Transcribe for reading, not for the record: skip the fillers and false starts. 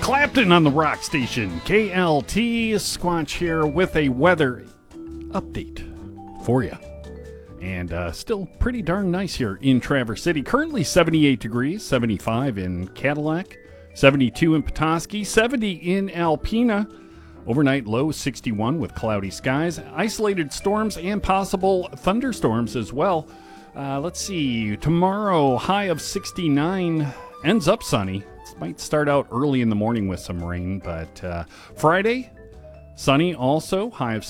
Clapton on the rock station. KLT Squatch here with a weather update for you. And still pretty darn nice here in Traverse City. Currently 78 degrees, 75 in Cadillac, 72 in Petoskey, 70 in Alpena. Overnight low 61 with cloudy skies. Isolated storms and possible thunderstorms as well. Let's see. Tomorrow, high of 69. Ends up sunny. Might start out early in the morning with some rain, but Friday, sunny also, high of